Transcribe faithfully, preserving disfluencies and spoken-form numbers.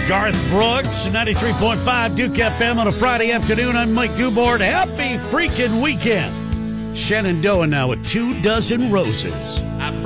Garth Brooks, ninety-three point five Duke F M on a Friday afternoon. I'm Mike Dubord. Happy freaking weekend. Shenandoah now with two dozen roses.